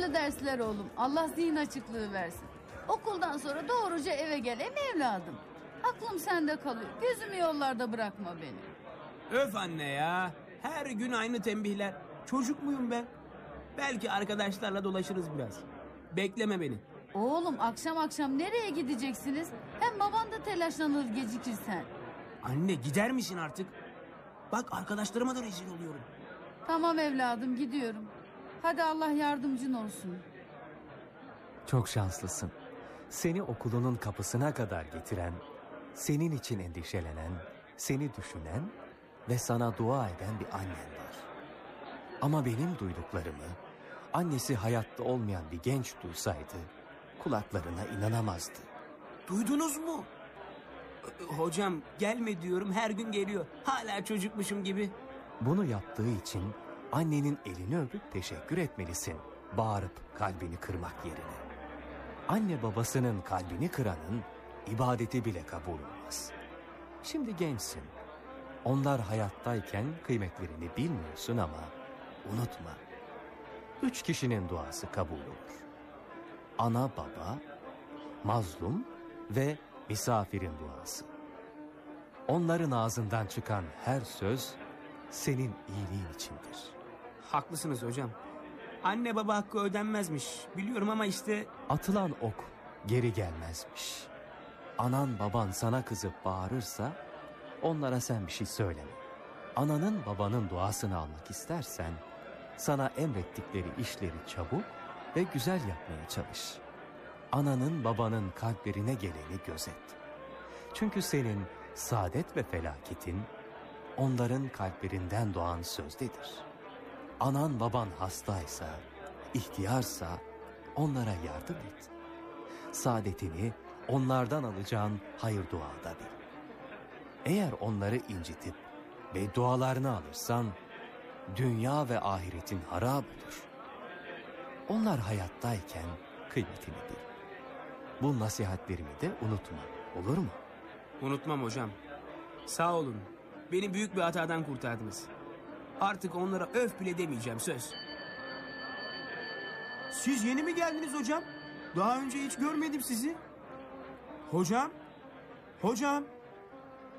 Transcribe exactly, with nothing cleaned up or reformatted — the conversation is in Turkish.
Hayırlı dersler oğlum. Allah zihin açıklığı versin. Okuldan sonra doğruca eve gel em evladım. Aklım sende kalıyor. Gözümü yollarda bırakma beni. Öf anne ya. Her gün aynı tembihler. Çocuk muyum ben? Belki arkadaşlarla dolaşırız biraz. Bekleme beni. Oğlum akşam akşam nereye gideceksiniz? Hem baban da telaşlanır gecikirsen. Anne gider misin artık? Bak arkadaşlarıma da rezil oluyorum. Tamam evladım gidiyorum. Hadi Allah yardımcın olsun. Çok şanslısın. Seni okulunun kapısına kadar getiren, senin için endişelenen, seni düşünen ve sana dua eden bir annen var. Ama benim duyduklarımı annesi hayatta olmayan bir genç duysaydı kulaklarına inanamazdı. Duydunuz mu? Hocam gelme diyorum, her gün geliyor. Hala çocukmuşum gibi. Bunu yaptığı için annenin elini öpüp teşekkür etmelisin, bağırıp kalbini kırmak yerine. Anne babasının kalbini kıranın ibadeti bile kabul olmaz. Şimdi gençsin. Onlar hayattayken kıymetlerini bilmiyorsun ama unutma. Üç kişinin duası kabul olur. Ana baba, mazlum ve misafirin duası. Onların ağzından çıkan her söz senin iyiliğin içindir. Haklısınız hocam. Anne baba hakkı ödenmezmiş. Biliyorum ama işte... Atılan ok geri gelmezmiş. Anan baban sana kızıp bağırırsa onlara sen bir şey söyleme. Ananın babanın duasını almak istersen sana emrettikleri işleri çabuk ve güzel yapmaya çalış. Ananın babanın kalplerine geleni gözet. Çünkü senin saadet ve felaketin onların kalplerinden doğan sözdedir. Anan baban hastaysa, ihtiyarsa onlara yardım et. Saadetini onlardan alacağın hayır duada bil. Eğer onları incitip ve dualarını alırsan dünya ve ahiretin harap olur. Onlar hayattayken kıymetini bil. Bu nasihatlerimi de unutma, olur mu? Unutmam hocam. Sağ olun. Beni büyük bir hatadan kurtardınız. Artık onlara öf bile demeyeceğim, söz. Siz yeni mi geldiniz hocam? Daha önce hiç görmedim sizi. Hocam? Hocam?